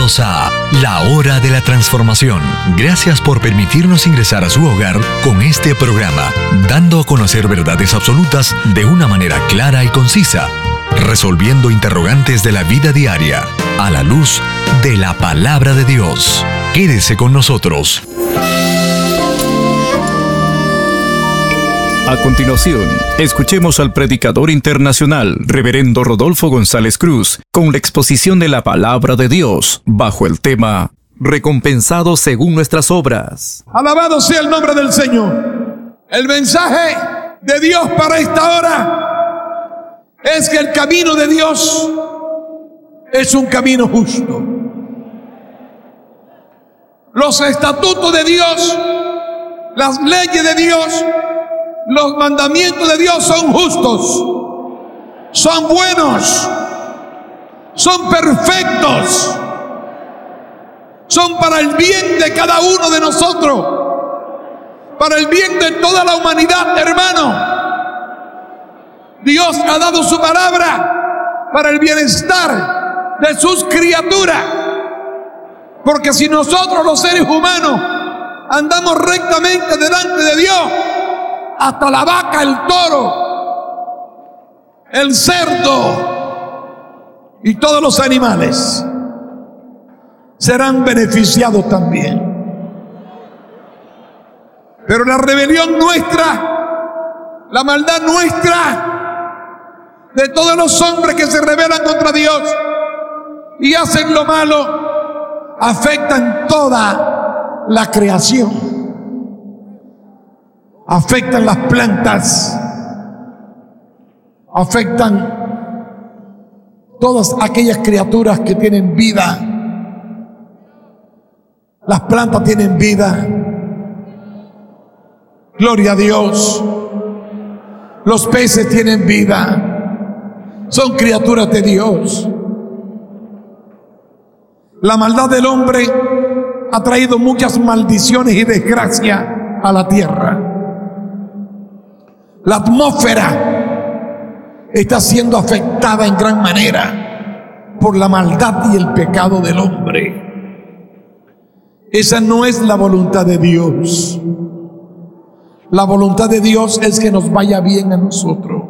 Bienvenidos a La Hora de la Transformación. Gracias por permitirnos ingresar a su hogar con este programa, dando a conocer verdades absolutas de una manera clara y concisa, resolviendo interrogantes de la vida diaria a la luz de la Palabra de Dios. Quédese con nosotros. A continuación, escuchemos al predicador internacional, Reverendo Rodolfo González Cruz, con la exposición de la Palabra de Dios, bajo el tema Recompensados según nuestras obras. Alabado sea el nombre del Señor. El mensaje de Dios para esta hora es que el camino de Dios es un camino justo. Los estatutos de Dios, las leyes de Dios, los mandamientos de Dios son justos, son buenos, son perfectos, son para el bien de cada uno de nosotros, para el bien de toda la humanidad, hermano. Dios ha dado su palabra para el bienestar de sus criaturas, porque si nosotros los seres humanos andamos rectamente delante de Dios, hasta la vaca, el toro, el cerdo y todos los animales serán beneficiados también. Pero la rebelión nuestra, la maldad nuestra, de todos los hombres que se rebelan contra Dios y hacen lo malo, afectan toda la creación. Afectan las plantas, afectan todas aquellas criaturas que tienen vida. Las plantas tienen vida. Gloria a Dios. Los peces tienen vida. Son criaturas de Dios. La maldad del hombre ha traído muchas maldiciones y desgracias a la tierra. La atmósfera está siendo afectada en gran manera por la maldad y el pecado del hombre. Esa no es la voluntad de Dios. La voluntad de Dios es que nos vaya bien a nosotros,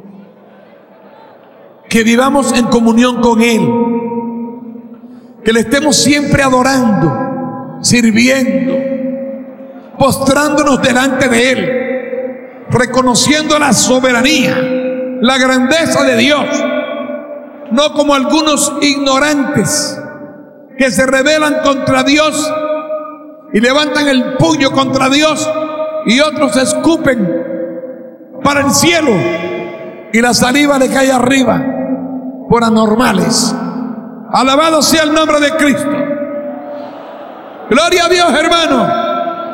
que vivamos en comunión con Él, que le estemos siempre adorando, sirviendo, postrándonos delante de Él, reconociendo la soberanía, la grandeza de Dios, no como algunos ignorantes que se rebelan contra Dios y levantan el puño contra Dios, y otros escupen para el cielo y la saliva le cae arriba por anormales. Alabado sea el nombre de Cristo. Gloria a Dios, hermano.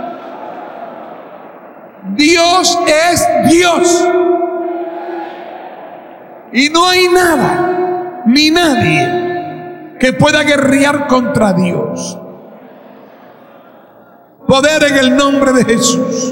Dios es Dios y no hay nada ni nadie que pueda guerrear contra Dios. Poder en el nombre de Jesús,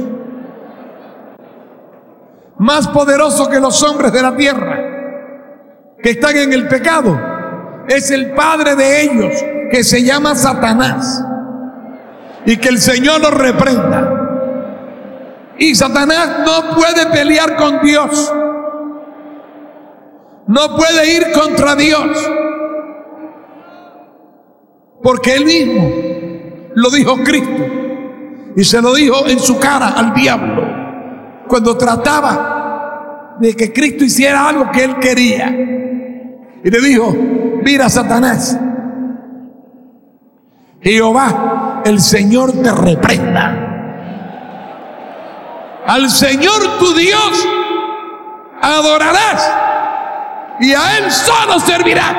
más poderoso que los hombres de la tierra que están en el pecado, es el padre de ellos, que se llama Satanás, y que el Señor lo reprenda. Y Satanás no puede pelear con Dios, no puede ir contra Dios, porque Él mismo lo dijo Cristo, y se lo dijo en su cara al diablo, cuando trataba de que Cristo hiciera algo que Él quería. Y le dijo: mira, Satanás, Jehová, el Señor te reprenda. Al Señor tu Dios adorarás y a Él solo servirás.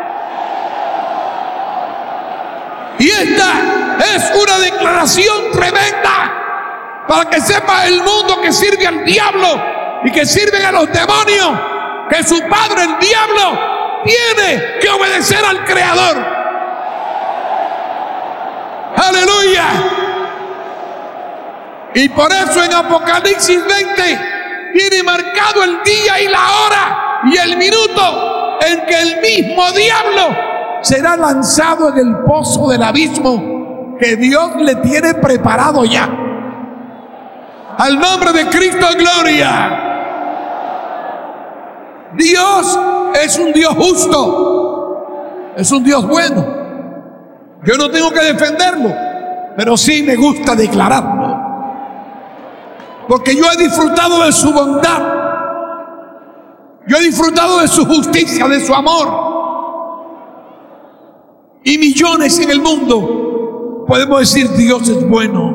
Y esta es una declaración tremenda para que sepa el mundo que sirve al diablo y que sirven a los demonios, que su padre, el diablo, tiene que obedecer al Creador. Aleluya. Y por eso en Apocalipsis 20 tiene marcado el día y la hora y el minuto en que el mismo diablo será lanzado en el pozo del abismo que Dios le tiene preparado ya. Al nombre de Cristo, gloria. Dios es un Dios justo, es un Dios bueno. Yo no tengo que defenderlo, pero sí me gusta declararlo, porque yo he disfrutado de su bondad, yo he disfrutado de su justicia, de su amor. Y millones en el mundo podemos decir: Dios es bueno,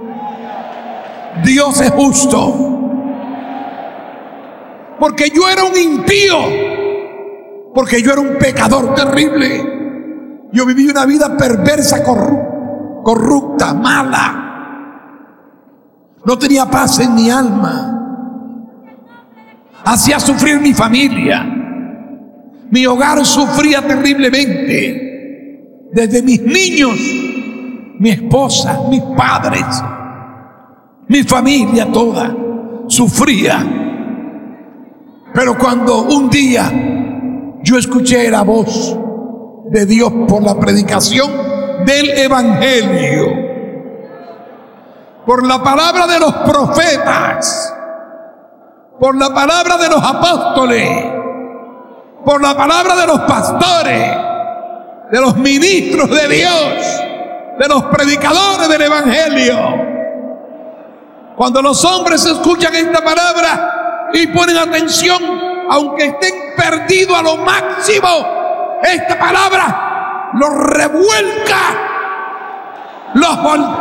Dios es justo. Porque yo era un impío, porque yo era un pecador terrible. Yo viví una vida perversa, corrupta, mala. No tenía paz en mi alma. Hacía sufrir mi familia. Mi hogar sufría terriblemente. Desde mis niños, mi esposa, mis padres, mi familia toda sufría. Pero cuando un día yo escuché la voz de Dios por la predicación del Evangelio, por la palabra de los profetas, por la palabra de los apóstoles, por la palabra de los pastores, de los ministros de Dios, de los predicadores del Evangelio, cuando los hombres escuchan esta palabra y ponen atención, aunque estén perdidos a lo máximo, esta palabra los revuelca, los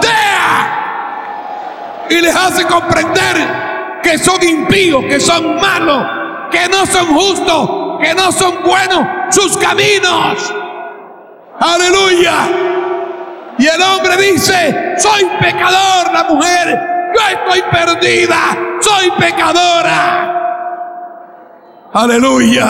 voltea y les hace comprender que son impíos, que son malos, que no son justos, que no son buenos sus caminos. Aleluya. Y el hombre dice: soy pecador. La mujer: yo estoy perdida, soy pecadora. Aleluya.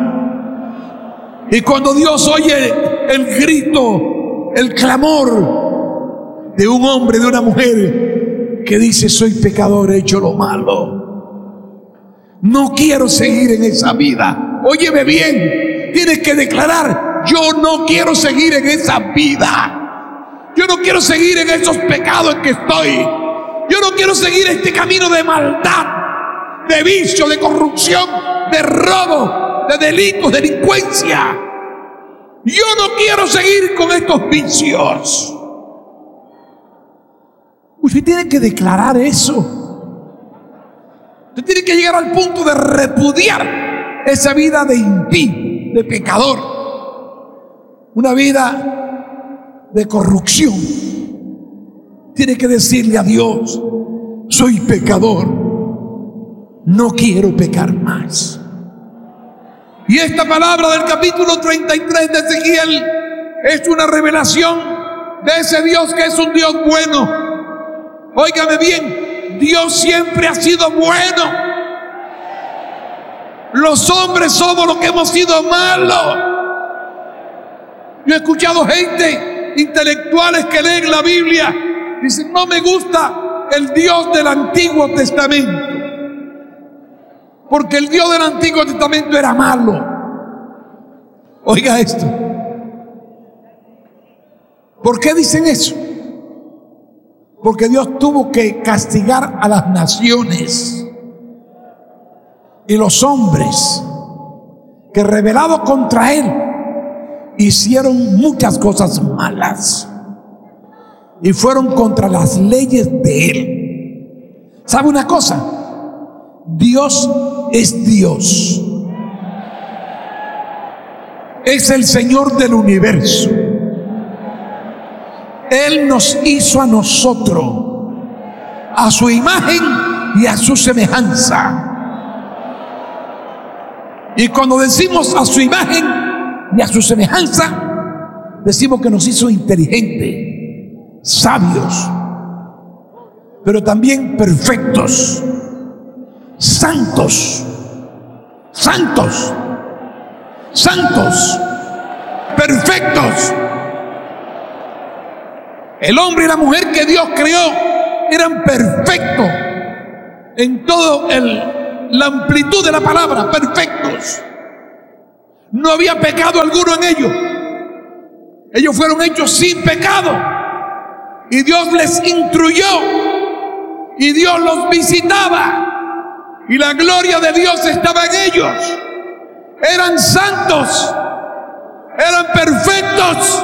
Y cuando Dios oye el grito, el clamor de un hombre, de una mujer que dice: soy pecador, he hecho lo malo, no quiero seguir en esa vida. Óyeme bien, tienes que declarar: yo no quiero seguir en esa vida. Yo no quiero seguir en esos pecados en que estoy. Yo no quiero seguir este camino de maldad, de vicio, de corrupción, de robo, de delitos, de delincuencia. Yo no quiero seguir con estos vicios. Usted tiene que declarar eso. Usted tiene que llegar al punto de repudiar esa vida de impío, de pecador, una vida de corrupción. Tiene que decirle a Dios: soy pecador, no quiero pecar más. Y esta palabra del capítulo 33 de Ezequiel es una revelación de ese Dios que es un Dios bueno. Óigame bien, Dios siempre ha sido bueno. Los hombres somos los que hemos sido malos. Yo he escuchado gente, intelectuales, que leen la Biblia, dicen: no me gusta el Dios del Antiguo Testamento, porque el Dios del Antiguo Testamento era malo. Oiga esto. ¿Por qué dicen eso? Porque Dios tuvo que castigar a las naciones, y los hombres que rebelados contra Él hicieron muchas cosas malas y fueron contra las leyes de Él. ¿Sabe una cosa? Dios es Dios. Es el Señor del universo. Él nos hizo a nosotros a su imagen y a su semejanza. Y cuando decimos a su imagen y a su semejanza, decimos que nos hizo inteligentes, sabios, pero también perfectos, santos, perfectos. El hombre y la mujer que Dios creó eran perfectos en todo la amplitud de la palabra, perfectos. No había pecado alguno en ellos. Ellos fueron hechos sin pecado. Y Dios les instruyó. Y Dios los visitaba. Y la gloria de Dios estaba en ellos. Eran santos. Eran perfectos.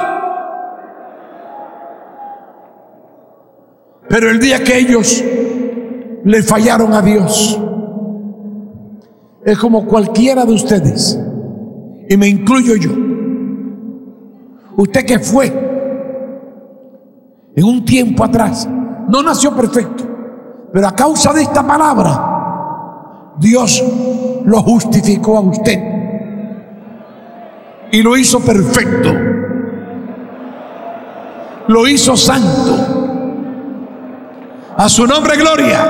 Pero el día que ellos le fallaron a Dios, es como cualquiera de ustedes, y me incluyo yo. Usted que fue en un tiempo atrás, no nació perfecto, pero a causa de esta palabra, Dios lo justificó a usted y lo hizo perfecto, lo hizo santo. A su nombre, gloria.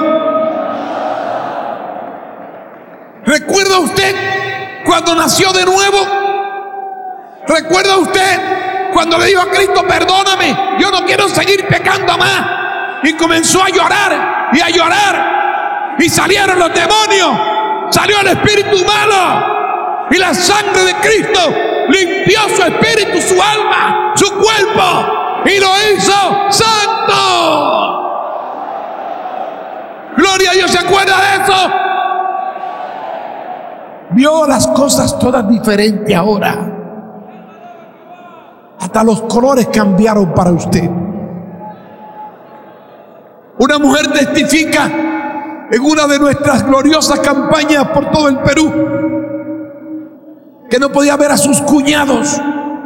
¿Recuerda usted cuando nació de nuevo? ¿Recuerda usted cuando le dijo a Cristo, perdóname, yo no quiero seguir pecando más? Y comenzó a llorar y a llorar. Y salieron los demonios. Salió el espíritu malo. Y la sangre de Cristo limpió su espíritu, su alma, su cuerpo. Y lo hizo santo. Gloria a Dios, ¿se acuerda de eso? Vio las cosas todas diferentes ahora. Hasta los colores cambiaron para usted. Una mujer testifica en una de nuestras gloriosas campañas por todo el Perú que no podía ver a sus cuñados.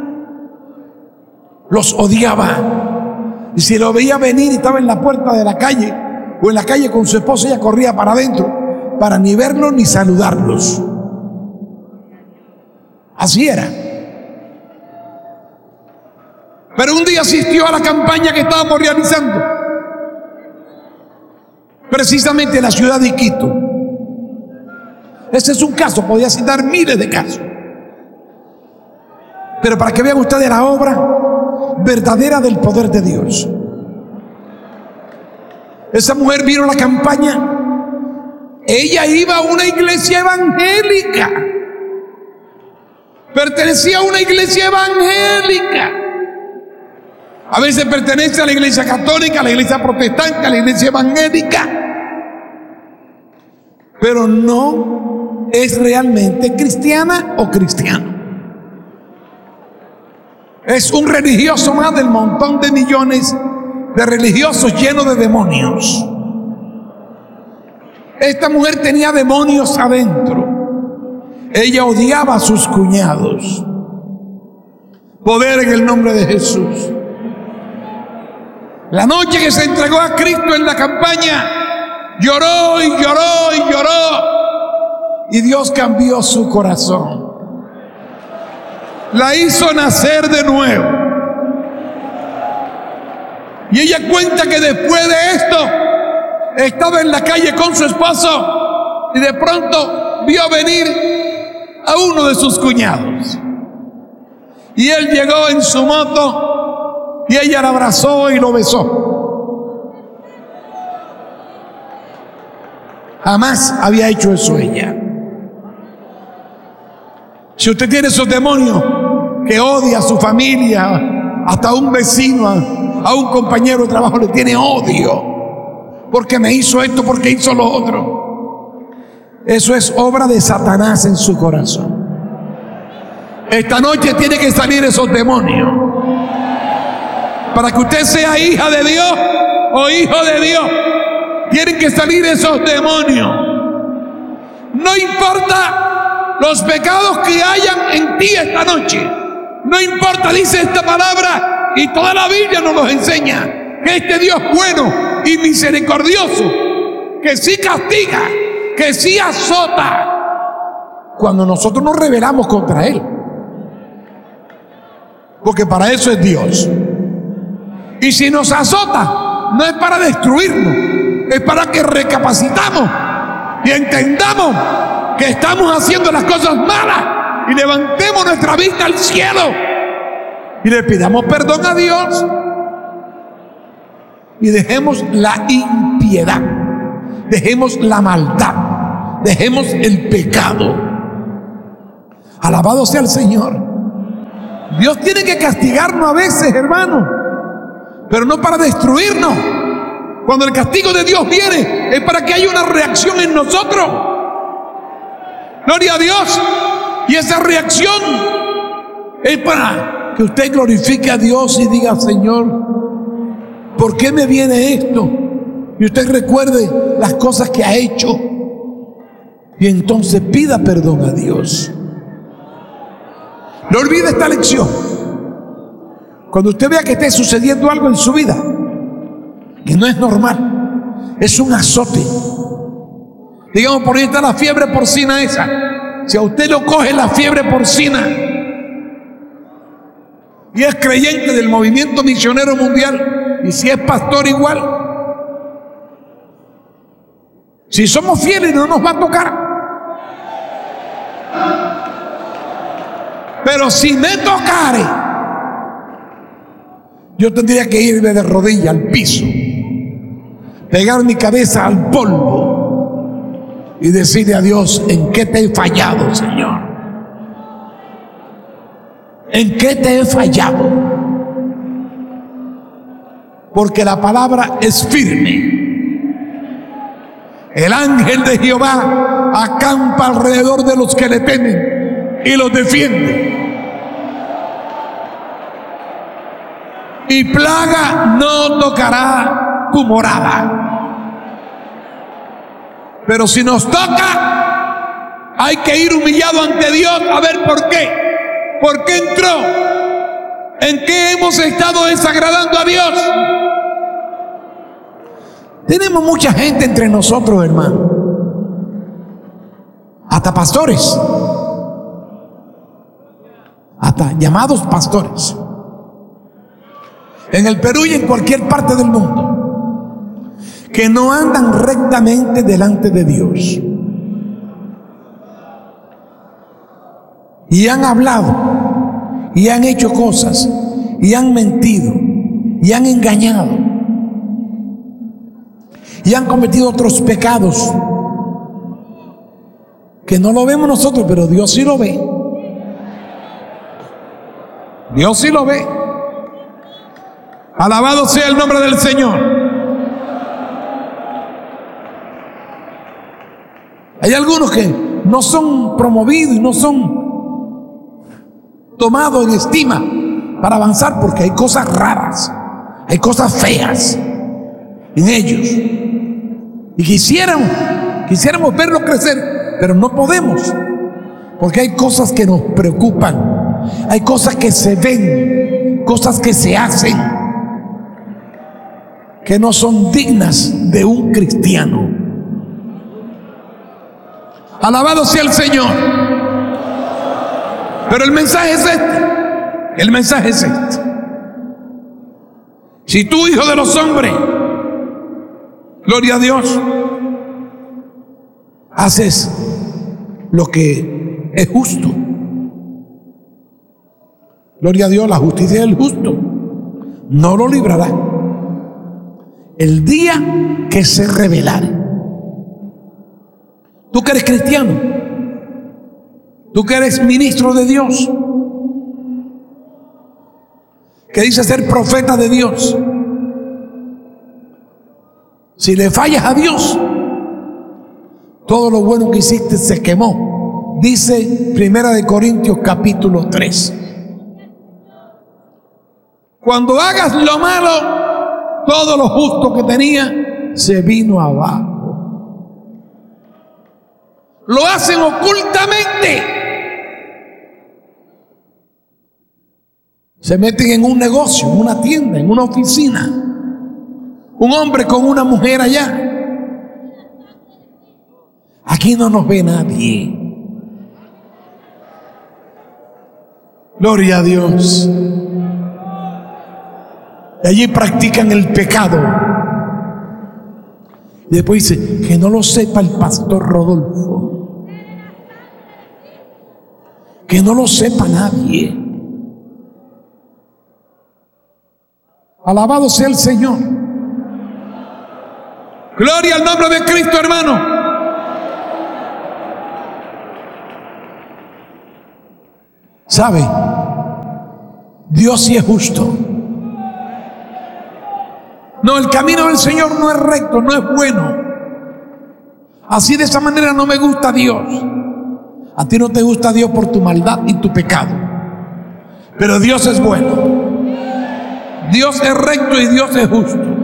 Los odiaba. Y si lo veía venir y estaba en la puerta de la calle o en la calle con su esposa, ella corría para adentro para ni verlos ni saludarlos. Así era. Pero un día asistió a la campaña que estábamos realizando, precisamente en la ciudad de Quito. Ese es un caso, podía citar miles de casos. Pero para que vean ustedes la obra verdadera del poder de Dios. Esa mujer vino a la campaña. Ella iba a una iglesia evangélica. Pertenecía a una iglesia evangélica. A veces pertenece a la iglesia católica, a la iglesia protestante, a la iglesia evangélica. Pero no es realmente cristiana o cristiano. Es un religioso más del montón de millones de religiosos llenos de demonios. Esta mujer tenía demonios adentro. Ella odiaba a sus cuñados. Poder en el nombre de Jesús. La noche que se entregó a Cristo en la campaña, lloró y lloró y lloró. Y Dios cambió su corazón. La hizo nacer de nuevo. Y ella cuenta que después de esto estaba en la calle con su esposo y de pronto vio venir a uno de sus cuñados. Y él llegó en su moto y ella lo abrazó y lo besó. Jamás había hecho eso ella. Si usted tiene esos demonios que odia a su familia, hasta a un vecino, a un compañero de trabajo le tiene odio, porque me hizo esto, porque hizo lo otro. Eso es obra de Satanás en su corazón. Esta noche tiene que salir esos demonios. Para que usted sea hija de Dios o hijo de Dios, tienen que salir esos demonios. No importa los pecados que hayan en ti esta noche. No importa, dice esta palabra, y toda la Biblia nos los enseña, que este Dios bueno y misericordioso, que sí castiga, que sí azota, cuando nosotros nos rebelamos contra Él. Porque para eso es Dios. Y si nos azota, no es para destruirnos, es para que recapacitamos y entendamos que estamos haciendo las cosas malas y levantemos nuestra vista al cielo y le pidamos perdón a Dios y dejemos la impiedad, dejemos la maldad, dejemos el pecado. Alabado sea el Señor. Dios tiene que castigarnos a veces, hermano, pero no para destruirnos. Cuando el castigo de Dios viene, es para que haya una reacción en nosotros. Gloria a Dios. Y esa reacción es para que usted glorifique a Dios y diga: Señor, ¿por qué me viene esto? Y usted recuerde las cosas que ha hecho. Y entonces pida perdón a Dios. No olvide esta lección. Cuando usted vea que esté sucediendo algo en su vida que no es normal, es un azote. Digamos, por ahí está la fiebre porcina esa. Si a usted lo coge la fiebre porcina y es creyente del movimiento misionero mundial, y si es pastor igual, si somos fieles no nos va a tocar. Pero si me tocare, yo tendría que irme de rodillas al piso, pegar mi cabeza al polvo y decirle a Dios: ¿en qué te he fallado, Señor? ¿En qué te he fallado? Porque la palabra es firme. El ángel de Jehová acampa alrededor de los que le temen y los defiende. Y plaga no tocará tu morada. Pero si nos toca, hay que ir humillado ante Dios a ver por qué. ¿Por qué entró? ¿En qué hemos estado desagradando a Dios? Tenemos mucha gente entre nosotros, hermano. Hasta pastores. Hasta llamados pastores. En el Perú y en cualquier parte del mundo, que no andan rectamente delante de Dios. Y han hablado, y han hecho cosas, y han mentido, y han engañado, y han cometido otros pecados que no lo vemos nosotros, pero Dios sí lo ve. Dios sí lo ve. Alabado sea el nombre del Señor. Hay algunos que no son promovidos y no son tomados en estima para avanzar, porque hay cosas raras, hay cosas feas en ellos. Y quisiéramos verlos crecer, pero no podemos, porque hay cosas que nos preocupan, hay cosas que se ven, cosas que se hacen, que no son dignas de un cristiano. Alabado sea el Señor. Pero el mensaje es este. El mensaje es este. Si tú, hijo de los hombres, gloria a Dios, haces lo que es justo, gloria a Dios, la justicia del justo no lo librará el día que se revelare. Tú que eres cristiano, tú que eres ministro de Dios, que dices ser profeta de Dios, si le fallas a Dios, todo lo bueno que hiciste se quemó. Dice 1 Corintios capítulo 3. Cuando hagas lo malo, todo lo justo que tenía se vino abajo. Lo hacen ocultamente. Se meten en un negocio, en una tienda, en una oficina. Un hombre con una mujer allá. Aquí no nos ve nadie. Gloria a Dios. Y allí practican el pecado. Y después dice: que no lo sepa el pastor Rodolfo, que no lo sepa nadie. Alabado sea el Señor. Gloria al nombre de Cristo, hermano. ¿Sabe? Dios sí es justo. No, el camino del Señor no es recto, no es bueno. Así de esa manera no me gusta Dios. A ti no te gusta Dios por tu maldad y tu pecado. Pero Dios es bueno. Dios es recto y Dios es justo.